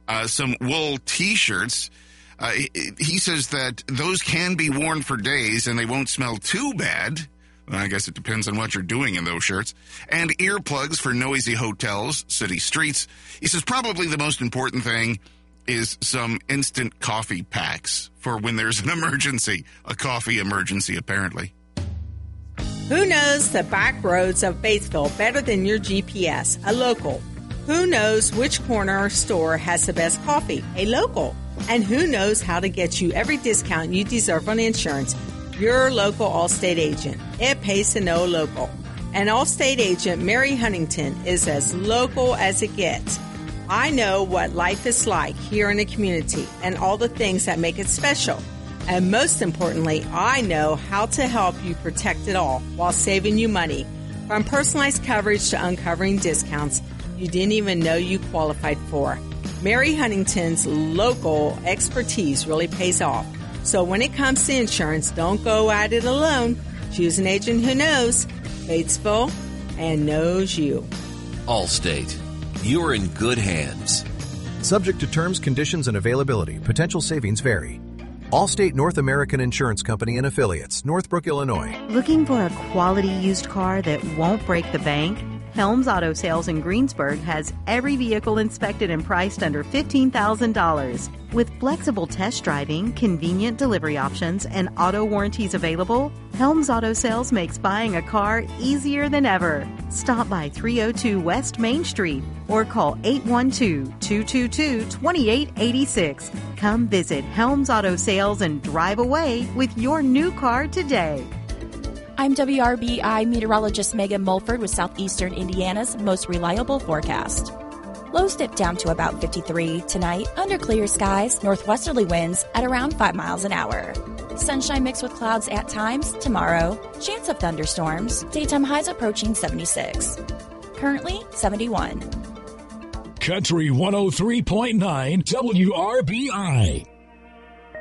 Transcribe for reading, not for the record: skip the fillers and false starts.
some wool T-shirts. He says that those can be worn for days and they won't smell too bad. Well, I guess it depends on what you're doing in those shirts. And earplugs for noisy hotels, city streets. He says probably the most important thing is some instant coffee packs for when there's an emergency, a coffee emergency, apparently. Who knows the back roads of Batesville better than your GPS? A local. Who knows which corner or store has the best coffee? A local. And who knows how to get you every discount you deserve on insurance? Your local Allstate agent. It pays to know local. And Allstate agent Mary Huntington is as local as it gets. I know what life is like here in the community and all the things that make it special. And most importantly, I know how to help you protect it all while saving you money. From personalized coverage to uncovering discounts you didn't even know you qualified for. Mary Huntington's local expertise really pays off. So when it comes to insurance, don't go at it alone. Choose an agent who knows Batesville and knows you. Allstate. You're in good hands. Subject to terms, conditions, and availability. Potential savings vary. Allstate North American Insurance Company and Affiliates, Northbrook, Illinois. Looking for a quality used car that won't break the bank? Helms Auto Sales in Greensburg has every vehicle inspected and priced under $15,000. With flexible test driving, convenient delivery options, and auto warranties available, Helms Auto Sales makes buying a car easier than ever. Stop by 302 West Main Street or call 812-222-2886. Come visit Helms Auto Sales and drive away with your new car today. I'm WRBI meteorologist Megan Mulford with Southeastern Indiana's most reliable forecast. Lows dip down to about 53 tonight under clear skies, northwesterly winds at around 5 miles an hour. Sunshine mixed with clouds at times tomorrow. Chance of thunderstorms. Daytime highs approaching 76. Currently 71. Country 103.9 WRBI.